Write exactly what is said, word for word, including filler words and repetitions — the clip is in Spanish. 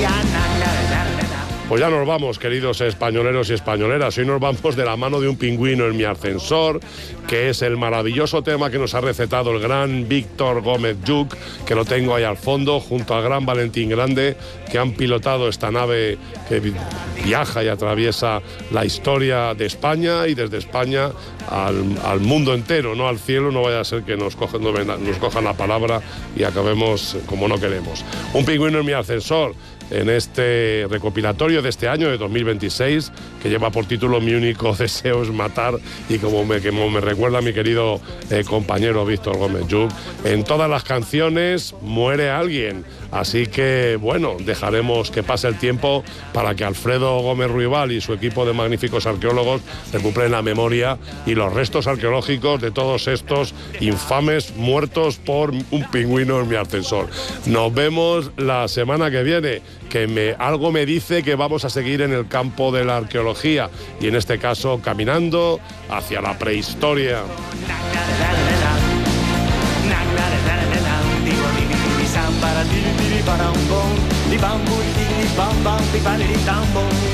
Pues ya nos vamos, queridos españoleros y españoleras. Hoy nos vamos de la mano de un pingüino en mi ascensor, que es el maravilloso tema que nos ha recetado el gran Víctor Gómez Lluch, que lo tengo ahí al fondo, junto al gran Valentín Grande, que han pilotado esta nave que viaja y atraviesa la historia de España y desde España al, al mundo entero, no al cielo. No vaya a ser que nos cojan, nos cojan la palabra y acabemos como no queremos. Un pingüino en mi ascensor, en este recopilatorio de este año de dos mil veintiséis, que lleva por título Mi único deseo es matar, y como me, como me recuerda mi querido eh, compañero Víctor Gómez Lluch, en todas las canciones muere alguien. Así que, bueno, dejaremos que pase el tiempo para que Alfredo Gómez Ruibal y su equipo de magníficos arqueólogos recuperen la memoria y los restos arqueológicos de todos estos infames muertos por un pingüino en mi ascensor. Nos vemos la semana que viene, que me, algo me dice que vamos a seguir en el campo de la arqueología y en este caso caminando hacia la prehistoria. Para tiri tiri para un bon, di bambu di bam bam di paliri tambo.